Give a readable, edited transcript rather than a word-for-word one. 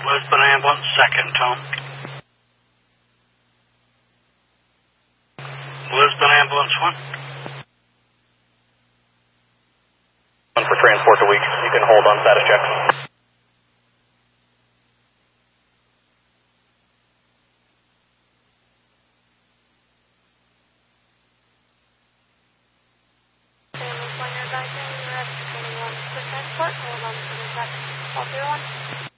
Lisbon ambulance, second tone. Lisbon ambulance 1. For transport to Weeks, you can hold on status check. When you're guys in, you're ready for transport, hold on to the 1.